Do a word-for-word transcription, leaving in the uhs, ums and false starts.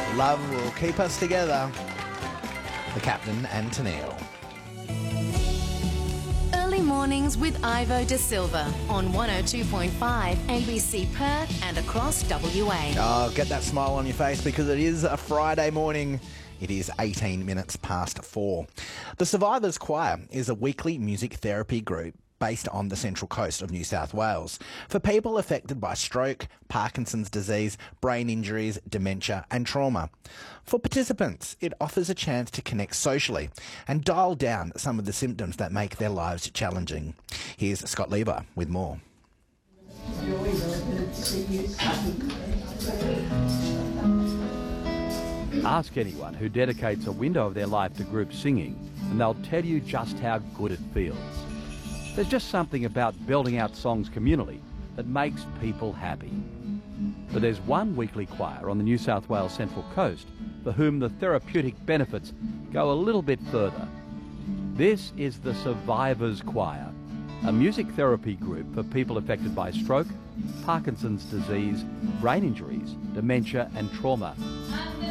Love will keep us together. The Captain and Tennille. Early mornings with Ivo De Silva on one oh two point five A B C Perth and across W A. Oh, get that smile on your face because it is a Friday morning. It is eighteen minutes past four. The Survivors Choir is a weekly music therapy group based on the Central Coast of New South Wales for people affected by stroke, Parkinson's disease, brain injuries, dementia and trauma. For participants, it offers a chance to connect socially and dial down some of the symptoms that make their lives challenging. Here's Scott Lever with more. Ask anyone who dedicates a window of their life to group singing and they'll tell you just how good it feels. There's just something about belting out songs communally that makes people happy. But there's one weekly choir on the New South Wales Central Coast for whom the therapeutic benefits go a little bit further. This is the Survivors Choir, a music therapy group for people affected by stroke, Parkinson's disease, brain injuries, dementia and trauma.